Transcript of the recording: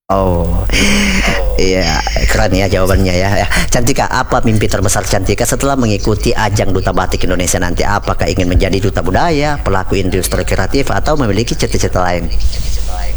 Oh, iya, keren ya jawabannya ya. Ya. Cantika, apa mimpi terbesar Cantika setelah mengikuti ajang Duta Batik Indonesia nanti? Apakah ingin menjadi duta budaya, pelaku industri kreatif, atau memiliki cita-cita lain?